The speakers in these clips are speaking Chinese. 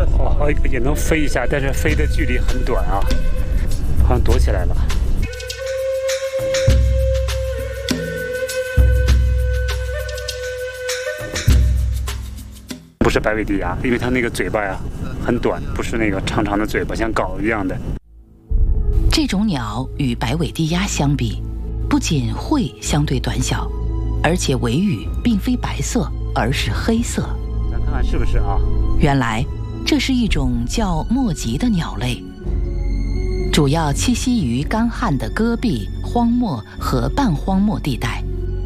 哦，也能飞一下，但是飞的距离很短啊，好像躲起来了。不是白尾地鸭，因为它那个嘴巴呀很短，不是那个长长的嘴巴，像镐一样的。 这种鸟与白尾地鸭相比，不仅喙相对短小，而且尾羽并非白色，而是黑色。 咱看看是不是啊？ 原来这是一种叫墨棘的鸟类，主要栖息于干旱的戈壁、荒漠和半荒漠地带。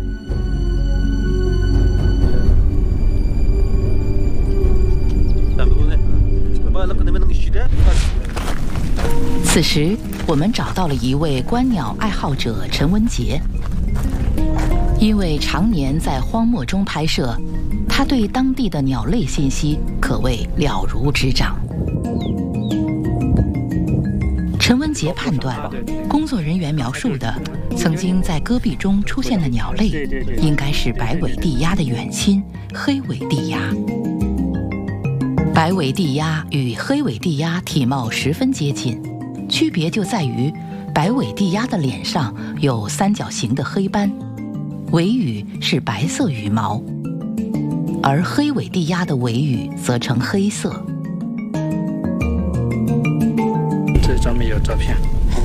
此时，我们找到了一位观鸟爱好者陈文杰。因为常年在荒漠中拍摄，他对当地的鸟类信息可谓了如指掌。陈文杰判断，工作人员描述的曾经在戈壁中出现的鸟类，应该是白尾地鸭的远亲黑尾地鸭。白尾地鸭与黑尾地鸭体貌十分接近，区别就在于白尾地鸭的脸上有三角形的黑斑，尾羽是白色羽毛，而黑尾地鸭的尾羽则呈黑色。 这上面有照片。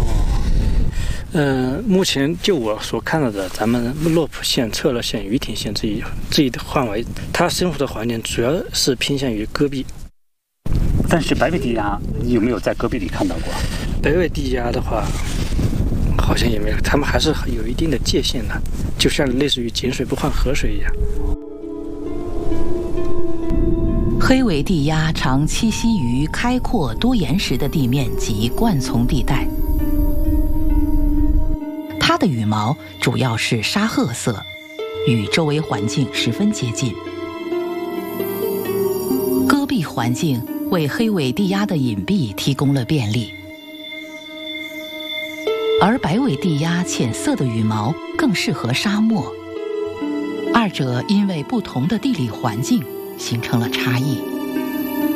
目前就我所看到的，咱们洛浦县、策勒县、于亭县这一范围，它生活的环境主要是偏向于戈壁。 但是白尾地鸭有没有在戈壁里看到过？ 白尾地鸭的话，好像也没有，它们还是有一定的界限的，就像类似于井水不犯河水一样。 黑尾地鸭常栖息于开阔多岩石的地面及灌丛地带，它的羽毛主要是沙褐色，与周围环境十分接近。戈壁环境为黑尾地鸭的隐蔽提供了便利，而白尾地鸭浅色的羽毛更适合沙漠，二者因为不同的地理环境形成了差异。